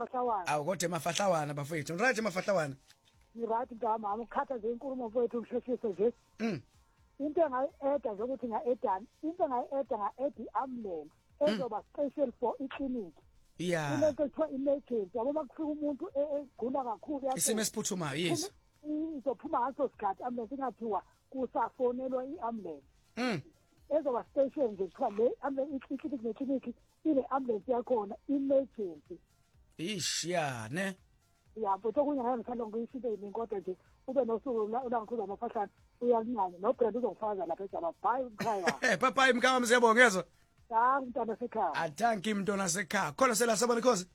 mafahlawana. Awu kodwa emafahlawana bafethu. Right emafahlawana. Ni right mama ukhatha nje inkulumo mfowethu ngisheshise nje. Into engayi-eda nje ukuthi nga-edani, into engayi-eda nga-eda i-ambulance ezoba special for i-clinic. Yeah. Into ekuthiwa emergency, yabo makufika umuntu egula kakhulu isimo esiphuthumayo, yes. Izophuma ngaso sikhathi ambulance ingathiwa kusafonelwa i-ambulance. Ezoba special nje kuthiwa le ambulance i-clinic ne-clinic ile ambulance yakhona emergency. Ish, yeah, ne? Ya, but okunye ngiyangithanda ngiyishilo yini kodwa nje ube nosuku la ngikhuza amafahlana uyancane nobrand uzongifaka lapha ejaba bye mkhaya. Bye mkhaya mzebo ngezwe. Mntwana sekhaya. Athanki mntwana sekhaya. Khona sela sabona Khosi.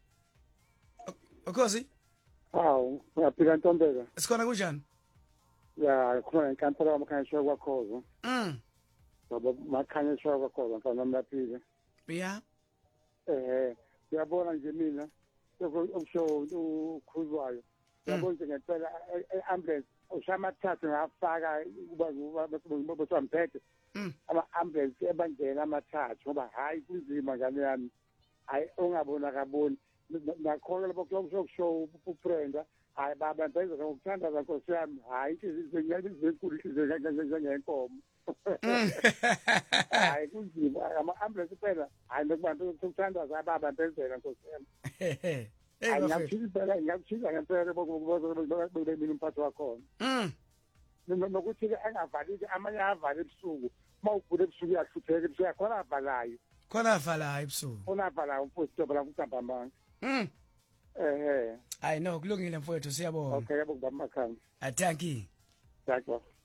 Khosi? Hawu, uyaphila Ntombeka. Sikhona kunjani? Ya, khona inkampani yamakhanyiswa kwaKhozo. Baba makhanyiswa kwaKhozo mfana mlaphile. Yeah. Uyabona nje mina okusho ukhuzwayo. Uyabona nje ngempela ambulance ushamathathu ngafaka kuba bothamphethe. Ama-ambulance ebangena amathathu ngoba hayi kunzima ngane yami. Hayi ongabona kaboni. Nakhona lapho kuyokusho uPrenda hayi baba benza ngokuthanda Nkosi yami hayi izinkulu njengenkomo. Hayi kunzima ama-ambulance phela hayi nokubantu ukuthandaza baba benzela Nkosi yami. Ngiyakuthiza ngempela bokube mina umphathi wakhona. Nokuthi-ke angavali-ke amanye avale ebusuku uma ugula ebusuku uyahlupheka ebusuku yakhona avalayo. Khona avalayo ebusuku. Khona avalayo mfowethu dobela kuhamba amanga. Hayi no kulungile mfowethu siyabonga. Okay yabo kubamakhaya. Athanki. Thank you.